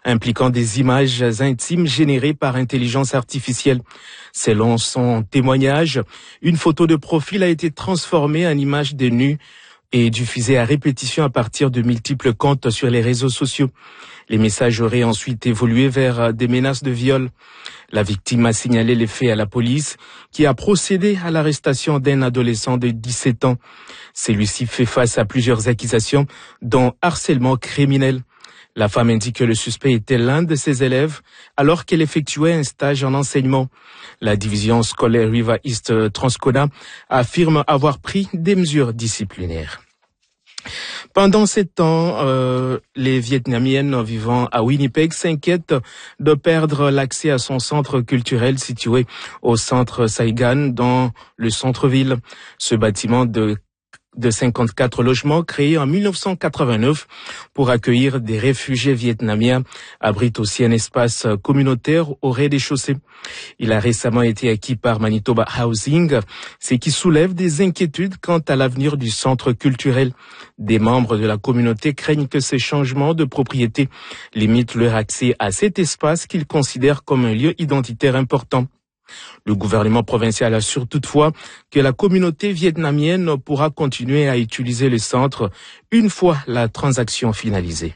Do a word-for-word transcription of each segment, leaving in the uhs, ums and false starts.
impliquant des images intimes générées par intelligence artificielle. Selon son témoignage, une photo de profil a été transformée en image de nu et diffusée à répétition à partir de multiples comptes sur les réseaux sociaux. Les messages auraient ensuite évolué vers des menaces de viol. La victime a signalé les faits à la police, qui a procédé à l'arrestation d'un adolescent de dix-sept ans. Celui-ci fait face à plusieurs accusations, dont harcèlement criminel. La femme indique que le suspect était l'un de ses élèves alors qu'elle effectuait un stage en enseignement. La division scolaire River East Transcona affirme avoir pris des mesures disciplinaires. Pendant ces temps, euh, les Vietnamiennes vivant à Winnipeg s'inquiètent de perdre l'accès à son centre culturel situé au centre Saigon dans le centre-ville. Ce bâtiment de de cinquante-quatre logements créé en mille neuf cent quatre-vingt-neuf pour accueillir des réfugiés vietnamiens abrite aussi un espace communautaire au rez-de-chaussée. Il a récemment été acquis par Manitoba Housing, ce qui soulève des inquiétudes quant à l'avenir du centre culturel. Des membres de la communauté craignent que ces changements de propriété limitent leur accès à cet espace qu'ils considèrent comme un lieu identitaire important. Le gouvernement provincial assure toutefois que la communauté vietnamienne pourra continuer à utiliser le centre une fois la transaction finalisée.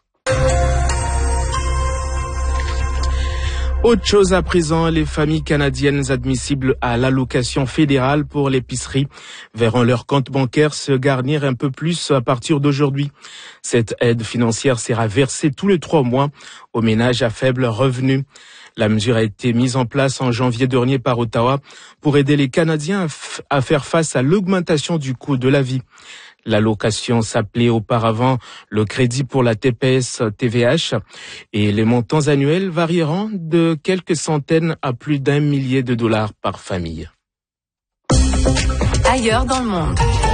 Autre chose à présent, les familles canadiennes admissibles à l'allocation fédérale pour l'épicerie verront leur compte bancaire se garnir un peu plus à partir d'aujourd'hui. Cette aide financière sera versée tous les trois mois aux ménages à faible revenu. La mesure a été mise en place en janvier dernier par Ottawa pour aider les Canadiens à, f- à faire face à l'augmentation du coût de la vie. L'allocation s'appelait auparavant le crédit pour la T P S T V H et les montants annuels varieront de quelques centaines à plus d'un millier de dollars par famille. Ailleurs dans le monde.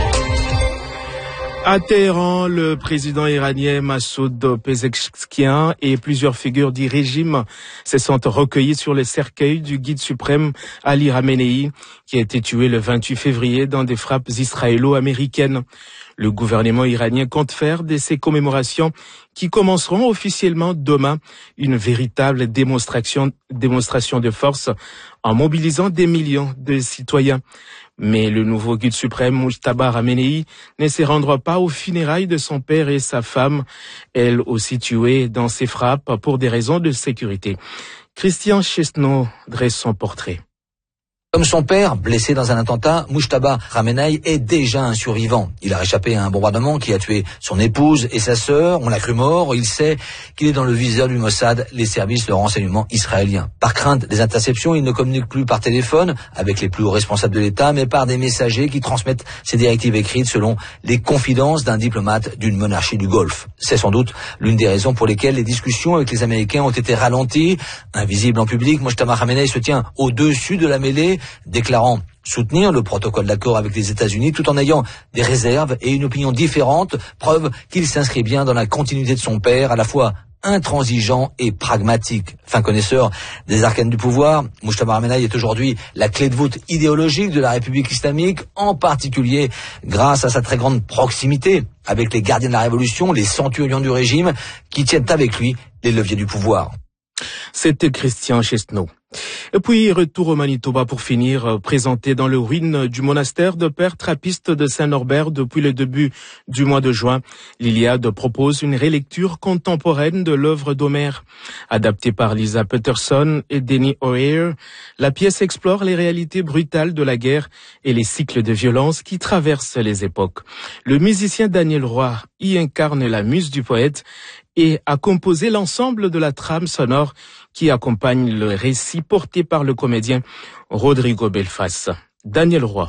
À Téhéran, le président iranien Massoud Pezeshkian et plusieurs figures du régime se sont recueillis sur le cercueil du guide suprême Ali Khamenei, qui a été tué le vingt-huit février dans des frappes israélo-américaines. Le gouvernement iranien compte faire de ces commémorations qui commenceront officiellement demain une véritable démonstration, démonstration de force en mobilisant des millions de citoyens. Mais le nouveau guide suprême, Mujtaba Khamenei, ne se rendra pas aux funérailles de son père et sa femme, elle aussi tuée dans ces frappes pour des raisons de sécurité. Christian Chesneau dresse son portrait. Comme son père, blessé dans un attentat, Mujtaba Khamenei est déjà un survivant. Il a réchappé à un bombardement qui a tué son épouse et sa sœur. On l'a cru mort. Il sait qu'il est dans le viseur du Mossad, les services de renseignement israéliens. Par crainte des interceptions, il ne communique plus par téléphone avec les plus hauts responsables de l'État, mais par des messagers qui transmettent ses directives écrites selon les confidences d'un diplomate d'une monarchie du Golfe. C'est sans doute l'une des raisons pour lesquelles les discussions avec les Américains ont été ralenties. Invisible en public, Mujtaba Khamenei se tient au-dessus de la mêlée, déclarant soutenir le protocole d'accord avec les États-Unis tout en ayant des réserves et une opinion différente, preuve qu'il s'inscrit bien dans la continuité de son père, à la fois intransigeant et pragmatique. Fin connaisseur des arcanes du pouvoir, Mujtaba Khamenei est aujourd'hui la clé de voûte idéologique de la République islamique, en particulier grâce à sa très grande proximité avec les gardiens de la révolution, les centurions du régime, qui tiennent avec lui les leviers du pouvoir. C'était Christian Chesneau. Et puis, retour au Manitoba pour finir, présenté dans les ruines du monastère de Père Trappiste de Saint-Norbert depuis le début du mois de juin. L'Iliade propose une relecture contemporaine de l'œuvre d'Homère. Adaptée par Lisa Peterson et Denny O'Hare, la pièce explore les réalités brutales de la guerre et les cycles de violence qui traversent les époques. Le musicien Daniel Roy y incarne la muse du poète et a composé l'ensemble de la trame sonore qui accompagne le récit porté par le comédien Rodrigo Belfas. Daniel Roy.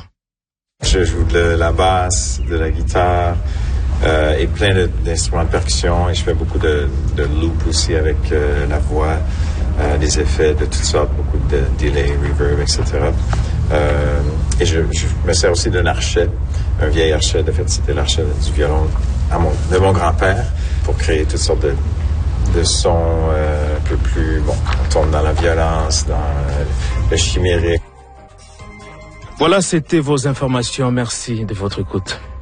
Je joue de la basse, de la guitare euh, et plein de, d'instruments de percussion et je fais beaucoup de, de loop aussi avec euh, la voix, euh, des effets de toutes sortes, beaucoup de delay, reverb, et cetera. Euh, et je, je me sers aussi d'un archet, un vieil archet, de fait c'était l'archet du violon à mon, de mon grand-père pour créer toutes sortes de, de sons euh, un peu plus, bon, on tombe dans la violence, dans euh, le chimérique. Voilà, c'était vos informations. Merci de votre écoute.